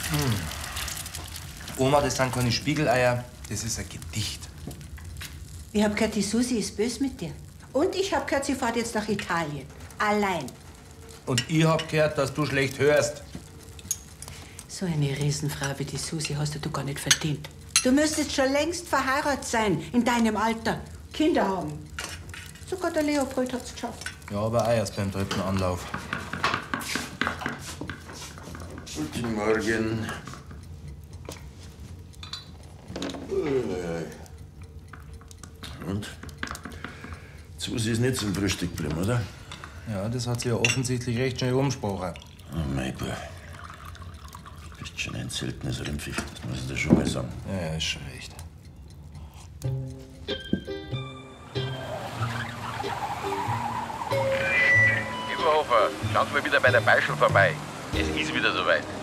Oma, das sind keine Spiegeleier, das ist ein Gedicht. Ich hab gehört, die Susi ist böse mit dir. Und ich hab gehört, sie fährt jetzt nach Italien. Allein. Und ich hab gehört, dass du schlecht hörst. So eine Riesenfrau wie die Susi hast du gar nicht verdient. Du müsstest schon längst verheiratet sein, in deinem Alter. Kinder haben. Sogar der Leopold hat's geschafft. Ja, aber auch erst beim 3. Anlauf. Guten Morgen. Und? Susi ist nicht zum Frühstück geblieben, oder? Ja, das hat sie ja offensichtlich recht schnell umgesprochen. Oh mein Gott. Du bist schon ein seltenes Rindviech, das muss ich dir schon mal sagen. Ja, ist schon recht. Überhofer, schauen Sie mal wieder bei der Beischel vorbei. Es ist wieder soweit.